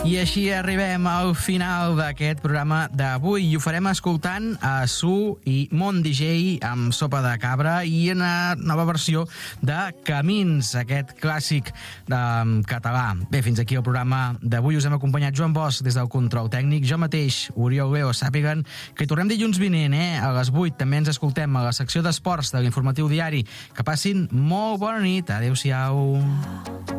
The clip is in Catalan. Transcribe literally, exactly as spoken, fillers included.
I així arribem al final d'aquest programa d'avui i ho farem escoltant a Su i Mon D J amb Sopa de Cabra i una nova versió de Camins, aquest clàssic de català. Bé, fins aquí el programa d'avui. Us hem acompanyat Joan Bosch des del control tècnic, jo mateix, Oriol Leo. Sàpiguen que hi tornem dilluns vinent, eh? A les vuit. També ens escoltem a la secció d'esports de l'Informatiu Diari. Que passin molt bona nit. Adéu-siau.